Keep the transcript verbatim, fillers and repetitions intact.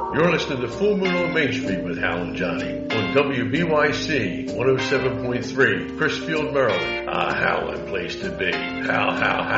You're listening to Full Moon on Main Street with Hal and Johnny on W B Y C one oh seven point three, Chrisfield, Maryland. A howling place to be. How, how, how.